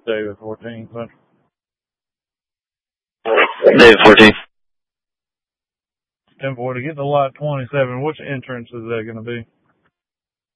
David 14, Central. David 14. 10-4 to get to lot 27. Which entrance is that going to be?